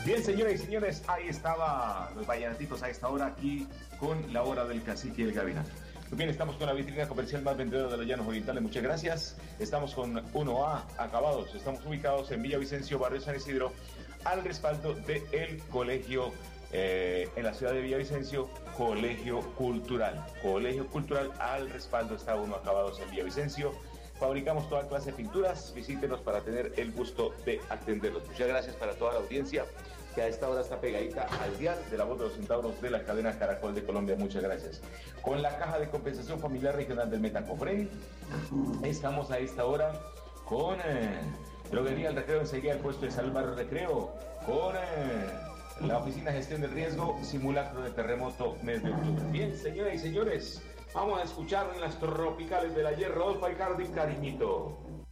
Bien, señoras y señores, ahí estaba los vallenatitos a esta hora aquí con la hora del cacique y el gabinete. Muy bien, estamos con la vitrina comercial más vendedora de los Llanos Orientales. Muchas gracias. Estamos con 1A Acabados. Estamos ubicados en Villavicencio, barrio San Isidro, al respaldo del colegio en la ciudad de Villavicencio, Colegio Cultural. Colegio Cultural, al respaldo está 1A Acabados en Villavicencio. Fabricamos toda clase de pinturas. Visítenos para tener el gusto de atenderlos. Muchas gracias para toda la audiencia que a esta hora está pegadita al dial de la voz de los centauros de la cadena Caracol de Colombia. Muchas gracias. Con la Caja de Compensación Familiar Regional del Metacofren, estamos a esta hora con Droguería El Recreo, enseguida el puesto de Salvar Recreo, con la Oficina de Gestión del Riesgo, simulacro de terremoto, mes de octubre. Bien, señoras y señores, vamos a escuchar en las tropicales del ayer Rodolfo Aicardi, Cariñito.